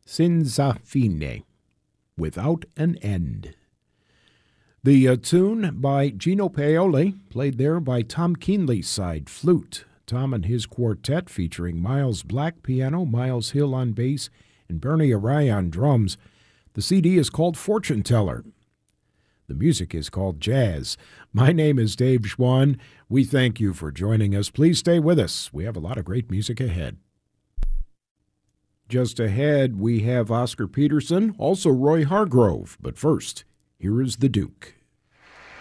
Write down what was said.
Senza fine, without an end. The tune by Gino Paoli, played there by Tom Keenley's side flute. Tom and his quartet featuring Miles Black piano, Miles Hill on bass, and Bernie Arai on drums. The CD is called Fortune Teller. The music is called Jazz. My name is Dave Schwann. We thank you for joining us. Please stay with us. We have a lot of great music ahead. Just ahead, we have Oscar Peterson, also Roy Hargrove. But first, here is the Duke.